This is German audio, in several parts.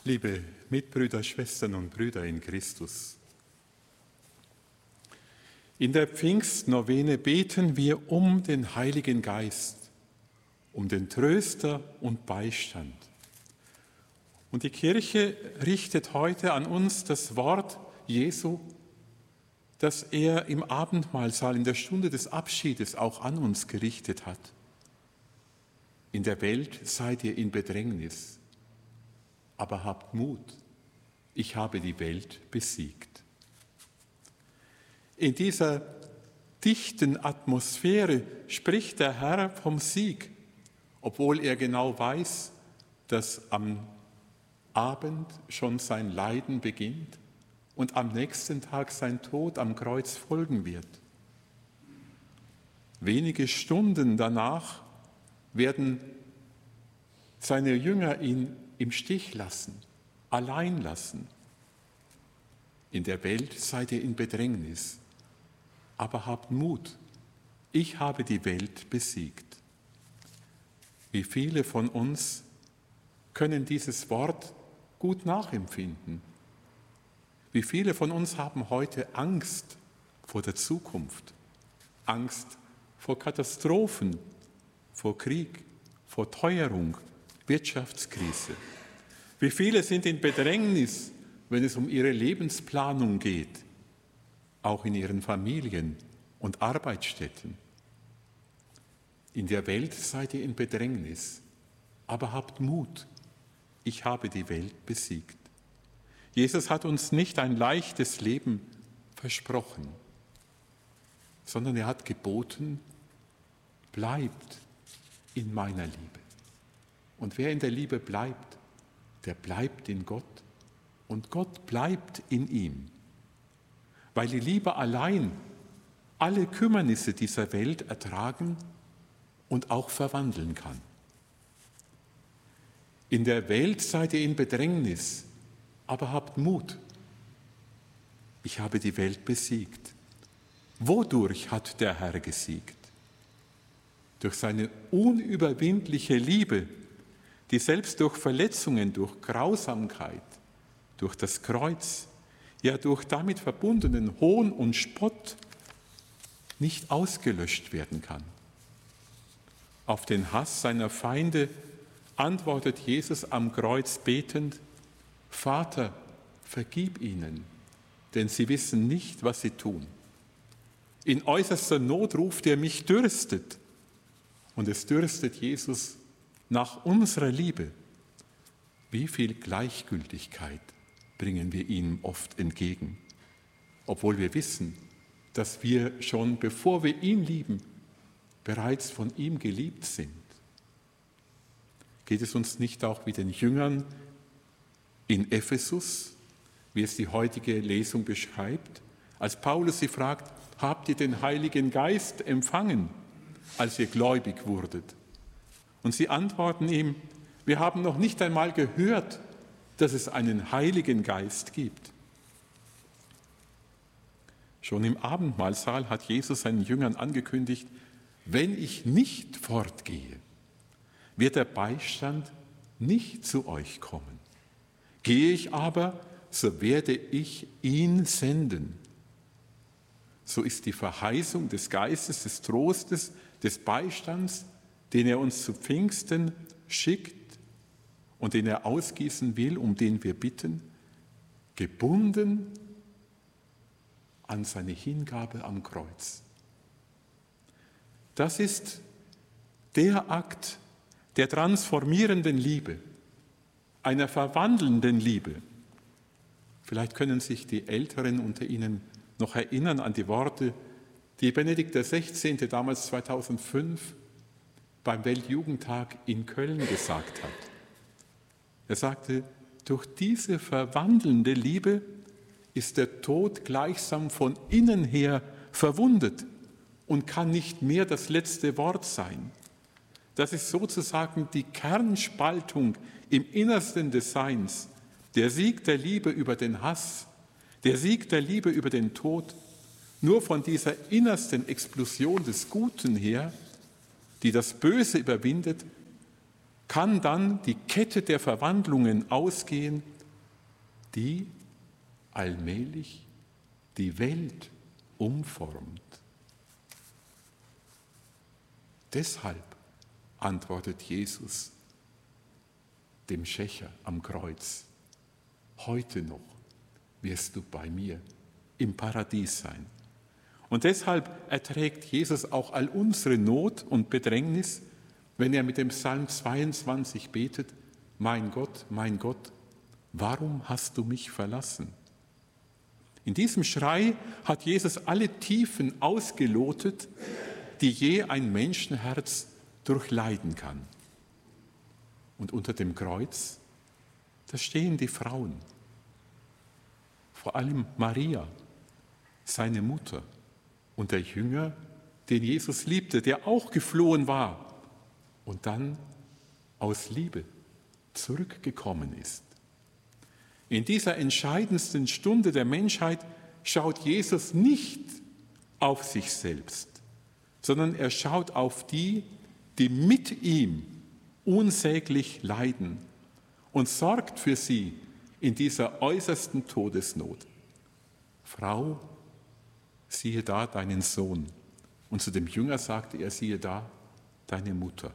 Liebe Mitbrüder, Schwestern und Brüder in Christus, in der Pfingstnovene beten wir um den Heiligen Geist, um den Tröster und Beistand. Und die Kirche richtet heute an uns das Wort Jesu, das er im Abendmahlsaal in der Stunde des Abschiedes auch an uns gerichtet hat. In der Welt seid ihr in Bedrängnis, aber habt Mut, ich habe die Welt besiegt. In dieser dichten Atmosphäre spricht der Herr vom Sieg, obwohl er genau weiß, dass am Abend schon sein Leiden beginnt und am nächsten Tag sein Tod am Kreuz folgen wird. Wenige Stunden danach werden seine Jünger ihn im Stich lassen, allein lassen. In der Welt seid ihr in Bedrängnis, aber habt Mut, ich habe die Welt besiegt. Wie viele von uns können dieses Wort gut nachempfinden? Wie viele von uns haben heute Angst vor der Zukunft, Angst vor Katastrophen, vor Krieg, vor Teuerung, Wirtschaftskrise? Wie viele sind in Bedrängnis, wenn es um ihre Lebensplanung geht, auch in ihren Familien und Arbeitsstätten? In der Welt seid ihr in Bedrängnis, aber habt Mut, ich habe die Welt besiegt. Jesus hat uns nicht ein leichtes Leben versprochen, sondern er hat geboten, bleibt in meiner Liebe. Und wer in der Liebe bleibt, der bleibt in Gott und Gott bleibt in ihm, weil die Liebe allein alle Kümmernisse dieser Welt ertragen und auch verwandeln kann. In der Welt seid ihr in Bedrängnis, aber habt Mut. Ich habe die Welt besiegt. Wodurch hat der Herr gesiegt? Durch seine unüberwindliche Liebe, die selbst durch Verletzungen, durch Grausamkeit, durch das Kreuz, ja durch damit verbundenen Hohn und Spott nicht ausgelöscht werden kann. Auf den Hass seiner Feinde antwortet Jesus am Kreuz betend: Vater, vergib ihnen, denn sie wissen nicht, was sie tun. In äußerster Not ruft er: mich dürstet. Und es dürstet Jesus nach unserer Liebe. Wie viel Gleichgültigkeit bringen wir ihm oft entgegen, obwohl wir wissen, dass wir schon, bevor wir ihn lieben, bereits von ihm geliebt sind. Geht es uns nicht auch wie den Jüngern in Ephesus, wie es die heutige Lesung beschreibt, als Paulus sie fragt: habt ihr den Heiligen Geist empfangen, als ihr gläubig wurdet? Und sie antworten ihm: wir haben noch nicht einmal gehört, dass es einen Heiligen Geist gibt. Schon im Abendmahlsaal hat Jesus seinen Jüngern angekündigt: wenn ich nicht fortgehe, wird der Beistand nicht zu euch kommen. Gehe ich aber, so werde ich ihn senden. So ist die Verheißung des Geistes, des Trostes, des Beistands, den er uns zu Pfingsten schickt und den er ausgießen will, um den wir bitten, gebunden an seine Hingabe am Kreuz. Das ist der Akt der transformierenden Liebe, einer verwandelnden Liebe. Vielleicht können sich die Älteren unter Ihnen noch erinnern an die Worte, die Benedikt XVI. Damals 2005 beim Weltjugendtag in Köln gesagt hat. Er sagte: durch diese verwandelnde Liebe ist der Tod gleichsam von innen her verwundet und kann nicht mehr das letzte Wort sein. Das ist sozusagen die Kernspaltung im Innersten des Seins, der Sieg der Liebe über den Hass, der Sieg der Liebe über den Tod. Nur von dieser innersten Explosion des Guten her, die das Böse überwindet, kann dann die Kette der Verwandlungen ausgehen die allmählich die Welt umformt. Deshalb antwortet Jesus dem Schächer am Kreuz: Heute noch wirst du bei mir im Paradies sein. Und deshalb erträgt Jesus auch all unsere Not und Bedrängnis, wenn er mit dem Psalm 22 betet: Mein Gott, warum hast du mich verlassen? In diesem Schrei hat Jesus alle Tiefen ausgelotet, die je ein Menschenherz durchleiden kann. Und unter dem Kreuz, da stehen die Frauen, vor allem Maria, seine Mutter, und der Jünger, den Jesus liebte, der auch geflohen war und dann aus Liebe zurückgekommen ist. In dieser entscheidendsten Stunde der Menschheit schaut Jesus nicht auf sich selbst, sondern er schaut auf die, die mit ihm unsäglich leiden, und sorgt für sie in dieser äußersten Todesnot. Frau, siehe da deinen Sohn. Und zu dem Jünger sagte er: Siehe da deine Mutter.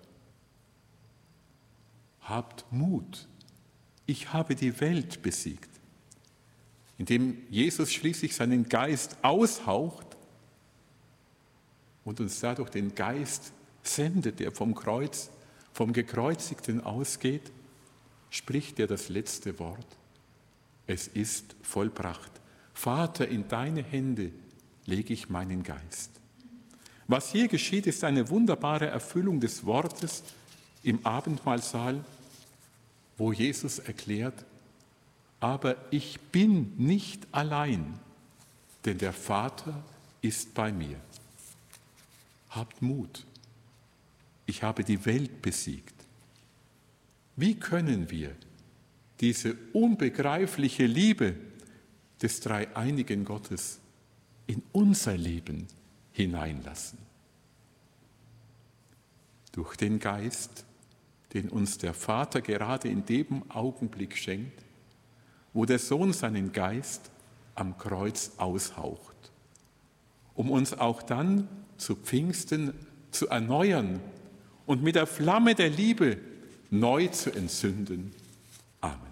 Habt Mut, ich habe die Welt besiegt. Indem Jesus schließlich seinen Geist aushaucht und uns dadurch den Geist sendet, der vom Kreuz, vom Gekreuzigten ausgeht, spricht er das letzte Wort: Es ist vollbracht. Vater, in deine Hände lege ich meinen Geist. Was hier geschieht, ist eine wunderbare Erfüllung des Wortes im Abendmahlsaal, wo Jesus erklärt: Aber ich bin nicht allein, denn der Vater ist bei mir. Habt Mut, ich habe die Welt besiegt. Wie können wir diese unbegreifliche Liebe des dreieinigen Gottes in unser Leben hineinlassen? Durch den Geist, den uns der Vater gerade in dem Augenblick schenkt, wo der Sohn seinen Geist am Kreuz aushaucht, um uns auch dann zu Pfingsten zu erneuern und mit der Flamme der Liebe neu zu entzünden. Amen.